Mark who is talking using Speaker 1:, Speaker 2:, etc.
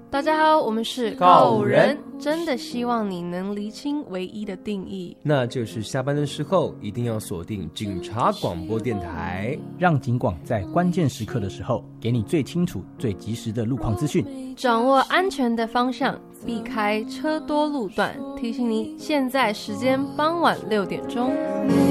Speaker 1: 大家好，我们是
Speaker 2: 告五人，
Speaker 1: 真的希望你能厘清唯一的定义，
Speaker 2: 那就是下班的时候一定要锁定警察广播电台，
Speaker 3: 让警广在关键时刻的时候给你最清楚最及时的路况资讯，
Speaker 1: 掌握安全的方向，避开车多路段。提醒你，现在时间傍晚6点钟。